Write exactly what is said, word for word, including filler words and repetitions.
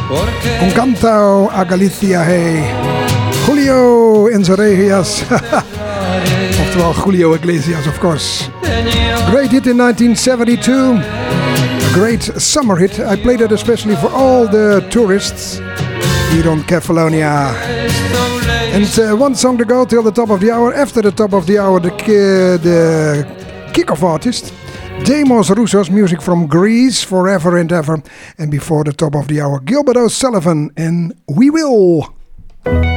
Un canto a Galicia, hey. Julio Enzaregias. Oftewel Julio Iglesias, of course. Great hit in nineteen seventy-two. A great summer hit. I played it especially for all the tourists here on Kefalonia. And uh, one song to go till the top of the hour. After the top of the hour, the, uh, the kick-off artist. Demos Roussos, music from Greece, Forever and Ever. And before the top of the hour, Gilbert O'Sullivan and We Will.